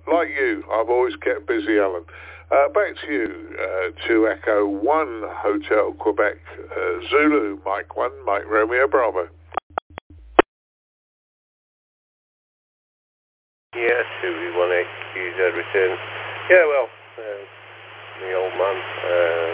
like you, I've always kept busy, Alan. Back to you, to Echo 1, Hotel Quebec, Zulu, Mike 1, Mike Romeo Bravo. Yeah, 218QZ return. Yeah, well, the old man,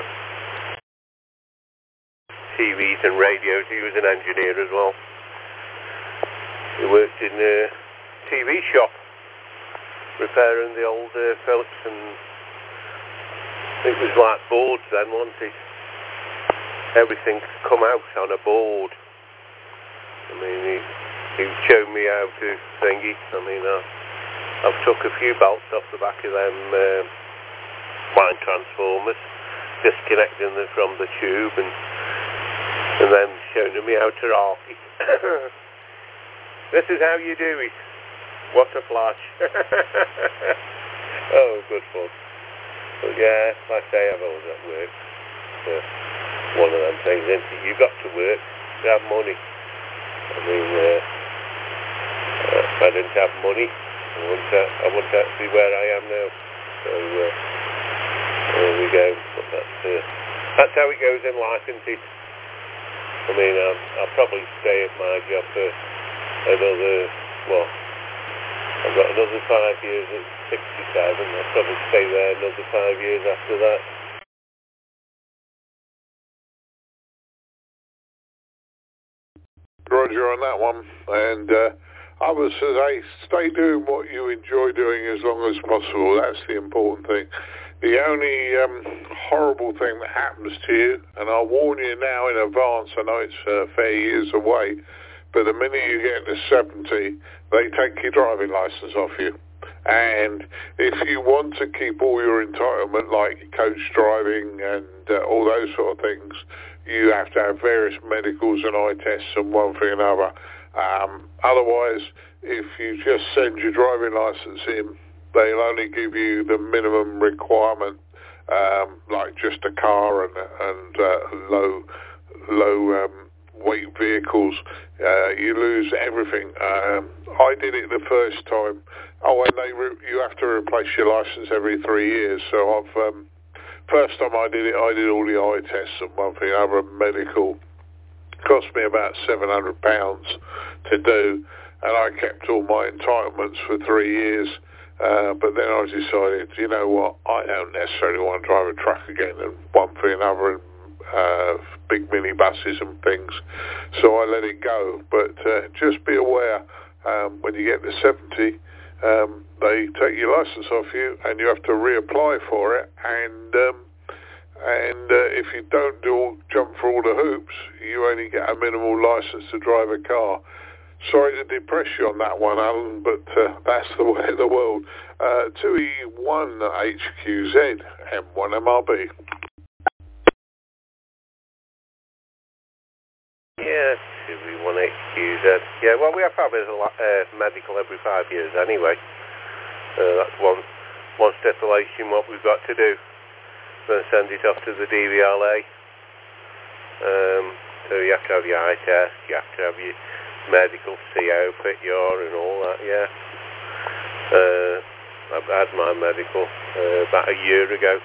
TVs and radios, he was an engineer as well. He worked in a TV shop, repairing the old Philips, and it was like boards then, wasn't it? Everything come out on a board. I mean, he showed me how to thingy. I mean, I've took a few bolts off the back of them line transformers, disconnecting them from the tube, and then showing me how to arc it. This is how you do it. What a flash. Oh, good fun. But yeah, like I say, I've always at work. One of them things, isn't it? You've got to work to have money. I mean, if I didn't have money, I wouldn't be where I am now. So, there we go. But that's how it goes in life, isn't it? I mean, I'll probably stay at my job for another, well, I've got another 5 years at 67. I'll probably stay there another 5 years after that. Roger on that one. And I would say stay doing what you enjoy doing as long as possible. That's the important thing. The only horrible thing that happens to you, and I'll warn you now in advance, I know it's a fair years away, but the minute you get to 70, they take your driving license off you. And if you want to keep all your entitlement, like coach driving and all those sort of things, you have to have various medicals and eye tests and one thing and another. Otherwise, if you just send your driving license in, they'll only give you the minimum requirement, like just a car and low weight vehicles. You lose everything. I did it the first time. Oh, and you have to replace your license every 3 years. So first time I did all the eye tests and one thing, other medical. Cost me about £700 to do, and I kept all my entitlements for 3 years. But then I decided, you know what, I don't necessarily want to drive a truck again, and one thing and another, and big minibuses and things. So I let it go. But just be aware, when you get to 70, they take your license off you, and you have to reapply for it. And if you don't jump through all the hoops, you only get a minimal license to drive a car. Sorry to depress you on that one, Alan, but that's the way of the world. 2E1 HQZ, M1MRB. Yeah, 2E1 HQZ. Yeah, well, we have to have a medical every 5 years anyway. That's one stipulation what we've got to do. Then send it off to the DVLA. So you have to have your eye test, you have to have your medical, see how fit you are and all that, yeah. I've had my medical about a year ago.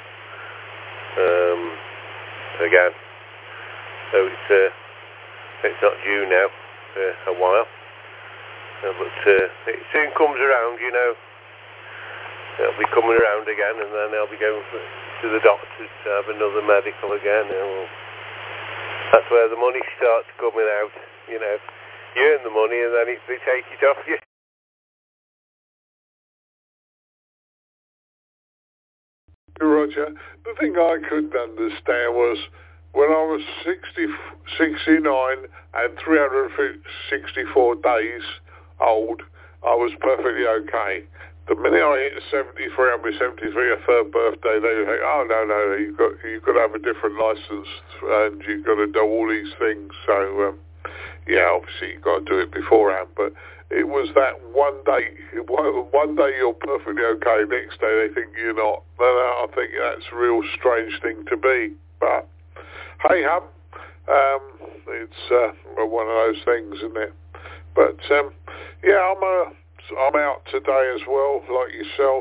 Again. So it's not due now for a while. But it soon comes around, you know. It'll be coming around again, and then I'll be going to the doctors to have another medical again. And that's where the money starts coming out, you know. You earn the money and then they take it off you. Roger, the thing I couldn't understand was when I was 69 and 364 days old, I was perfectly okay. The minute I hit 73, I'll be 73, a third birthday, they think, oh, no, you've got to have a different license and you've got to do all these things. So, yeah, obviously you've got to do it beforehand. But it was that one day you're perfectly okay, next day they think you're not. And I think that's a real strange thing to be. But, hey, it's one of those things, isn't it? But, yeah, I'm out today as well, like yourself.